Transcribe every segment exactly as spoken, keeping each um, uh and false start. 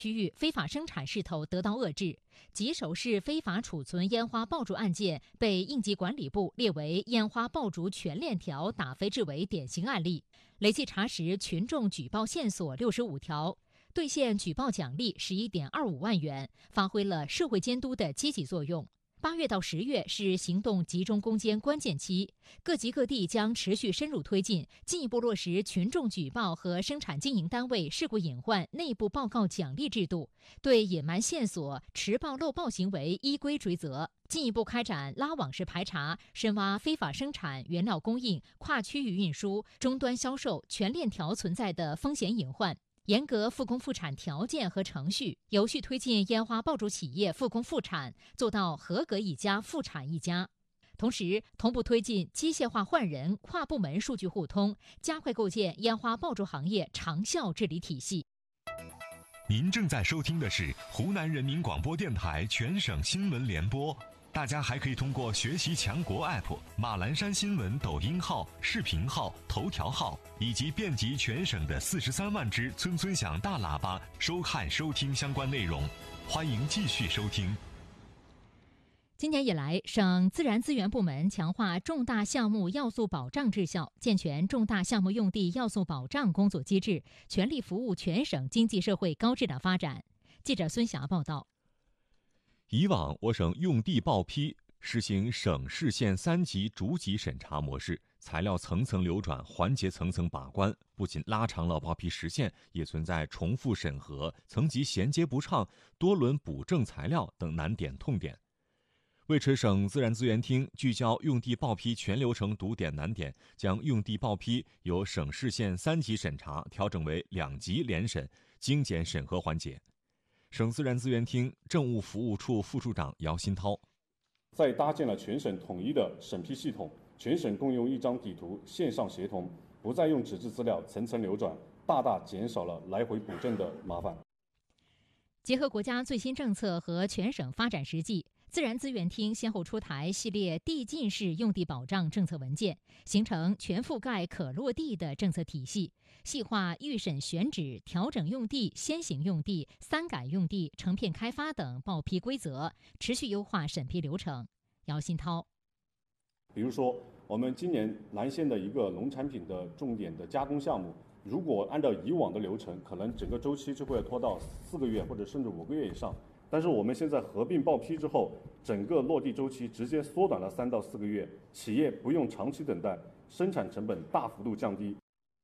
区域非法生产势头得到遏制，吉首市非法储存烟花爆竹案件被应急管理部列为烟花爆竹全链条打非治为典型案例，累计查实群众举报线索六十五条，兑现举报奖励十一点二五万元，发挥了社会监督的积极作用。八月到十月是行动集中攻坚关键期，各级各地将持续深入推进，进一步落实群众举报和生产经营单位事故隐患内部报告奖励制度，对隐瞒线索、迟报漏报行为依规追责，进一步开展拉网式排查，深挖非法生产、原料供应、跨区域运输、终端销售全链条存在的风险隐患。严格复工复产条件和程序，有序推进烟花爆竹企业复工复产，做到合格一家、复产一家。同时，同步推进机械化换人、跨部门数据互通，加快构建烟花爆竹行业长效治理体系。 您正在收听的是湖南人民广播电台全省新闻联播。大家还可以通过学习强国 A P P、马栏山新闻抖音号、视频号、头条号以及遍及全省的四十三万只村村响大喇叭收看收听相关内容。欢迎继续收听。 今年以来，省自然资源部门强化重大项目要素保障质效，健全重大项目用地要素保障工作机制，全力服务全省经济社会高质量发展。记者孙霞报道。 以往我省用地报批实行省市县三级逐级审查模式，材料层层流转，环节层层把关，不仅拉长了报批时限，也存在重复审核、层级衔接不畅、多轮补正材料等难点痛点。为持省自然资源厅聚焦用地报批全流程堵点难点，将用地报批由省市县三级审查调整为两级联审，精简审核环节。省自然资源厅政务服务处副处长姚新涛， 在搭建了全省统一的审批系统，全省共用一张底图，线上协同，不再用纸质资料层层流转，大大减少了来回补正的麻烦。 结合国家最新政策和全省发展实际，自然资源厅先后出台系列递进式用地保障政策文件，形成全覆盖可落地的政策体系，细化预审选址、调整用地、先行用地、三改用地、成片开发等报批规则，持续优化审批流程。姚新涛， 比如说，我们今年南县的一个农产品的重点的加工项目，如果按照以往的流程，可能整个周期就会拖到四个月或者甚至五个月以上。但是我们现在合并报批之后，整个落地周期直接缩短了三到四个月，企业不用长期等待，生产成本大幅度降低。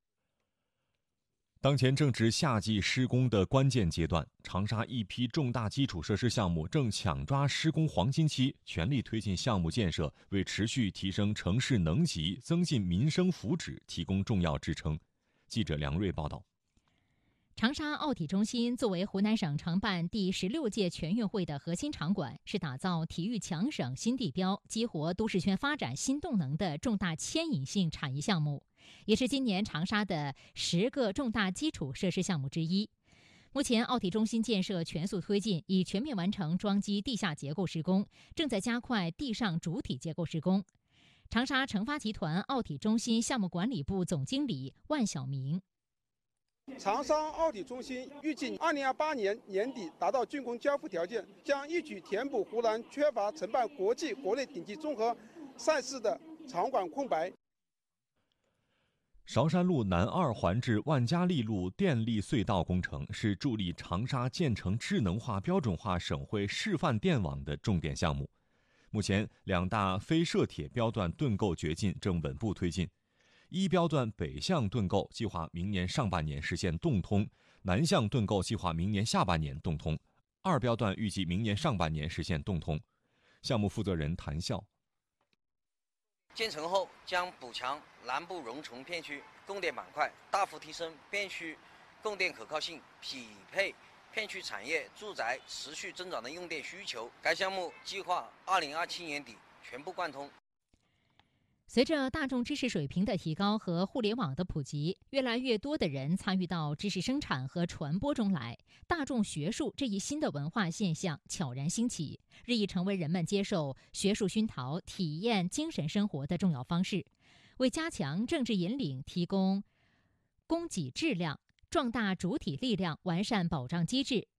当前正值夏季施工的关键阶段，长沙一批重大基础设施项目正抢抓施工黄金期，全力推进项目建设，为持续提升城市能级、增进民生福祉提供重要支撑。记者梁瑞报道。 长沙奥体中心作为湖南省承办第十六届全运会的核心场馆，是打造体育强省新地标、激活都市圈发展新动能的重大牵引性产业项目，也是今年长沙的十个重大基础设施项目之一。目前，奥体中心建设全速推进，已全面完成桩基地下结构施工，正在加快地上主体结构施工。长沙成发集团奥体中心项目管理部总经理万晓明。 长沙奥体中心预计二零二八年年底达到竣工交付条件，将一举填补湖南缺乏承办国际、国内顶级综合赛事的场馆空白。 韶山路南二环至万家利路电力隧道工程是助力长沙建成智能化标准化省会示范电网的重点项目。目前，两大非涉铁标段盾构掘进正稳步推进。一标段北向盾构计划明年上半年实现动通，南向盾构计划明年下半年动通，二标段预计明年上半年实现动通。项目负责人谭笑， 建成后将补强南部荣崇片区供电板块，大幅提升片区供电可靠性，匹配片区产业住宅持续增长的用电需求。该项目计划二零二七年底全部贯通。 随着大众知识水平的提高和互联网的普及，越来越多的人参与到知识生产和传播中来，大众学术这一新的文化现象悄然兴起，日益成为人们接受学术熏陶、体验精神生活的重要方式。为加强政治引领提供供给质量，壮大主体力量，完善保障机制，